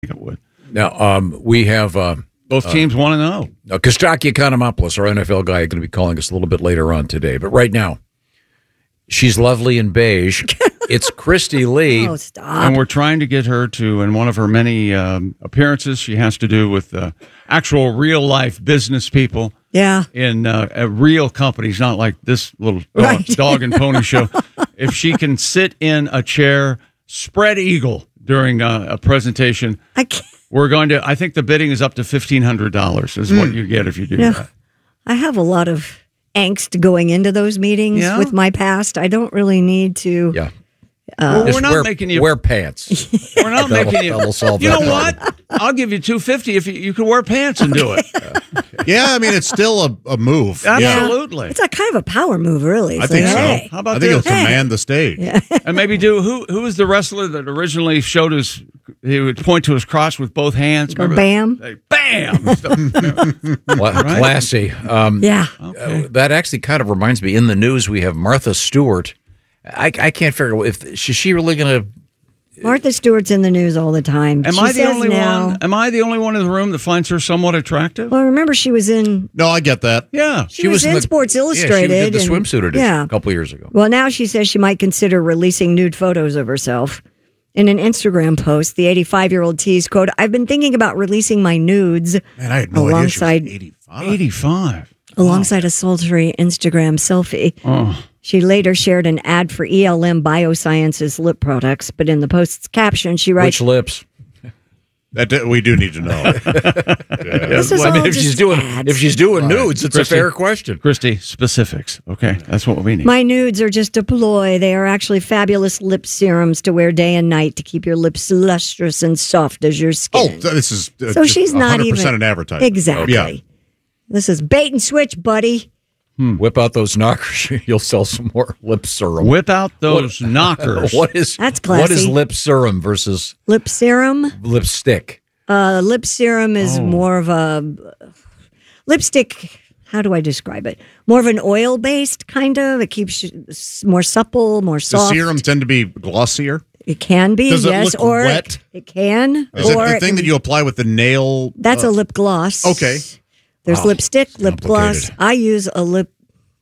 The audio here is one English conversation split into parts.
it would. Now, we have... Both teams want to know. Kostaki Economopoulos, our NFL guy, is going to be calling us a little bit later on today. But right now, she's lovely in beige. It's Christy Lee. Oh, stop. And we're trying to get her to, in one of her many appearances, she has to do with actual real-life business people. Yeah. In real companies, not like this little dog and pony show. If she can sit in a chair, spread eagle during a presentation, I can't. we're going to, I think the bidding is up to $1,500 is what you get if you do that. I have a lot of angst going into those meetings with my past. I don't really need to. Yeah. Well, we're not making you wear pants. We're not making you. That'll solve You that know problem. what? I'll give you $250 if you can wear pants and do it. Yeah, I mean, it's still a move. Absolutely. It's a kind of a power move, really. I think so. Hey. How about I think this? he'll command the stage. And maybe do who was the wrestler that originally showed his? He would point to his crotch with both hands. Or Remember bam. that? Bam. Classy. Yeah. That actually kind of reminds me. In the news, we have Martha Stewart. I can't figure out if is she really going to. Martha Stewart's in the news all the time. Am She I the says only now, one? Am I the only one in the room that finds her somewhat attractive? Well, remember she was in. No, I get that. Yeah. She was in Sports Illustrated. Yeah, she did the and- swimsuit edition yeah. a couple years ago. Well, now she says she might consider releasing nude photos of herself. In an Instagram post, the 85-year-old teased, quote, "I've been thinking about releasing my nudes Man, I had no idea she was alongside 85. 85. alongside a sultry Instagram selfie." Oh. She later shared an ad for ELM Biosciences lip products, but in the post's caption, she writes, Which lips? That we do need to know. "This is Well, I mean, all if she's just doing ads. nudes, it's Christy. a fair question. Christy, specifics. Okay, that's what we need. My nudes are just a ploy. They are actually fabulous lip serums to wear day and night to keep your lips lustrous and soft as your Oh, skin." this is So she's not 100% even an advertisement. Exactly. Yeah. This is bait and switch, buddy. Whip out those knockers. You'll sell some more lip serum. Whip out those knockers. What is That's What is classy. lip serum versus Lip serum. lipstick? Lip serum is more of a lipstick. How do I describe it? More of an oil-based kind of. It keeps you more supple, more Does soft. serum tend to be glossier? It can be, Does it yes, look or wet? it can. Is it or the it thing can- that you apply with the nail? That's a lip gloss. Okay. There's lipstick, lip gloss. complicated. I use a lip.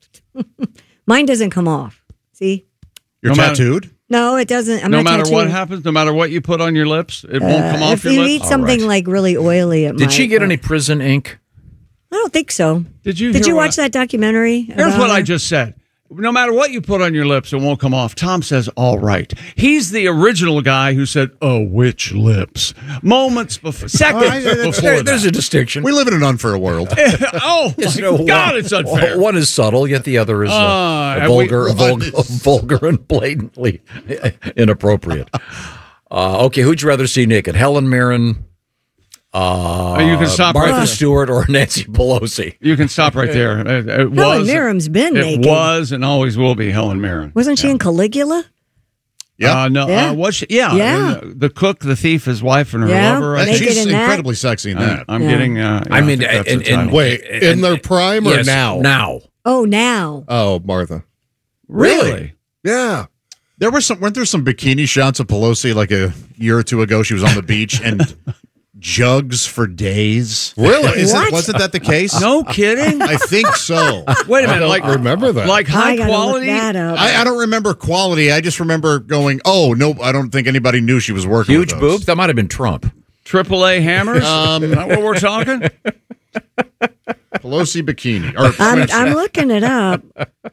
Mine doesn't come off. See? You're No matter- tattooed? No, it doesn't. I'm No not matter what tattooed. happens, no matter what you put on your lips, it won't come off If your you lips. eat something right. like really oily, it might. Did she get but- any prison ink? I don't think so. Did you Did hear you what watch that documentary? Here's about what I her? just said. No matter what you put on your lips, it won't come off. Tom says, all right. He's the original guy who said, oh, which lips? Moments before, seconds before There's a distinction. We live in an unfair world. Oh, my God, it's unfair. One is subtle, yet the other is vulgar and blatantly inappropriate. Okay, who'd you rather see naked? Helen Mirren, You can stop right Martha there. Stewart, or Nancy Pelosi? You can stop right there. It Helen Mirren's been it naked. was and always will be Helen Mirren. Wasn't she in Caligula? Yeah. No, Yeah. was she? Yeah. Yeah. The cook, the thief, his wife, and her Yeah. lover. I Naked think. She's in that? incredibly sexy in that. I'm Yeah. getting. I mean, think that's the and- title. Wait, in their prime or Yes, now? Now. Oh, now. Oh, Martha. Really? Yeah. Weren't there some bikini shots of Pelosi like a year or two ago? She was on the beach and jugs for days. Really? What? Wasn't that the case? No kidding. I think so. Wait a I minute. don't Like remember that. Like I high gotta quality. look that up. I don't remember quality. I just remember going, oh, no, I don't think anybody knew she was working Huge with those. boobs? That might have been Trump. AAA hammers. Is that what we're talking? Pelosi bikini. Or I'm looking it up.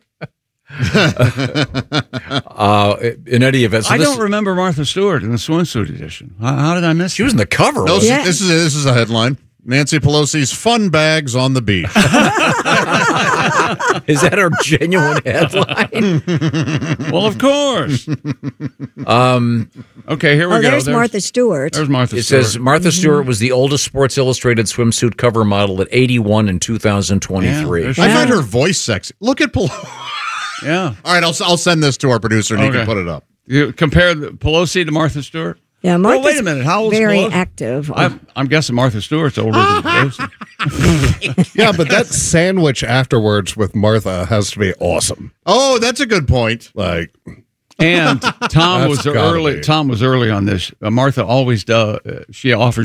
In any event, so I this- don't remember Martha Stewart in the swimsuit edition. How did I miss? She was in the cover. No, wasn't Yeah. this is a headline. Nancy Pelosi's fun bags on the beach. she? Is that her genuine headline? Well, of course. Okay, here we Oh, go. there's Martha Stewart. There's Martha It Stewart. says Martha Stewart was the oldest Sports Illustrated swimsuit cover model at 81 in 2023. Yeah, there's- I find her voice sexy. Look at Pelosi. Yeah. All right, I'll send this to our producer and he Okay. can put it up. You compare Pelosi to Martha Stewart? Yeah, Well, Martha's wait a minute. How old is very Pelosi? active. I'm guessing Martha Stewart's older than Pelosi. Yeah, but that sandwich afterwards with Martha has to be awesome. Oh, that's a good point. Like, And Tom That's was gotta early. be. Tom was early on this. Martha always does. She offers